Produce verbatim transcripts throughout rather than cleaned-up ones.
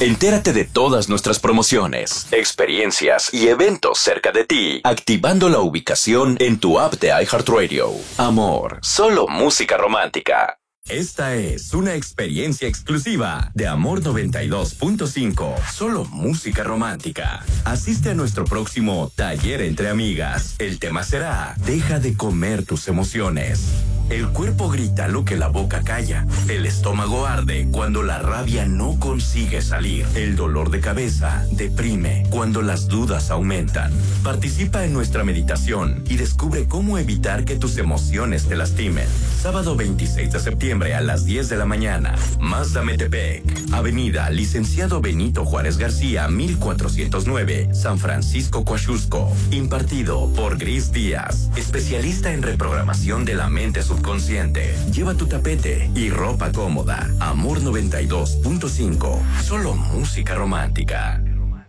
Entérate de todas nuestras promociones, experiencias y eventos cerca de ti, activando la ubicación en tu app de iHeartRadio. Amor, solo música romántica. Esta es una experiencia exclusiva de Amor noventa y dos punto cinco. Solo música romántica. Asiste a nuestro próximo taller entre amigas. El tema será: deja de comer tus emociones. El cuerpo grita lo que la boca calla. El estómago arde cuando la rabia no consigue salir. El dolor de cabeza deprime cuando las dudas aumentan. Participa en nuestra meditación y descubre cómo evitar que tus emociones te lastimen. Sábado veintiséis de septiembre a las diez de la mañana. Mazda Metepec, Avenida Licenciado Benito Juárez García, mil cuatrocientos nueve, San Francisco, Coaxusco. Impartido por Gris Díaz, especialista en reprogramación de la mente subconsciente. Lleva tu tapete y ropa cómoda. Amor noventa y dos punto cinco. Solo música romántica.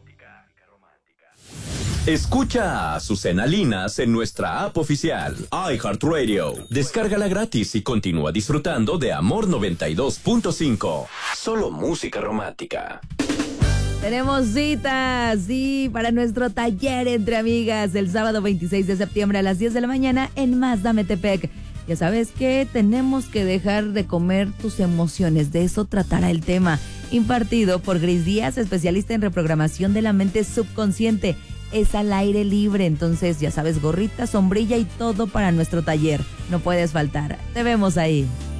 Escucha a Azucena Linas en nuestra app oficial, iHeartRadio. Descárgala gratis y continúa disfrutando de Amor noventa y dos punto cinco. Solo música romántica. Tenemos citas, sí, para nuestro taller entre amigas el sábado veintiséis de septiembre a las diez de la mañana en Mazda Metepec. Ya sabes que tenemos que dejar de comer tus emociones, de eso tratará el tema. Impartido por Gris Díaz, especialista en reprogramación de la mente subconsciente. Es al aire libre, entonces ya sabes, gorrita, sombrilla y todo para nuestro taller. No puedes faltar. Te vemos ahí.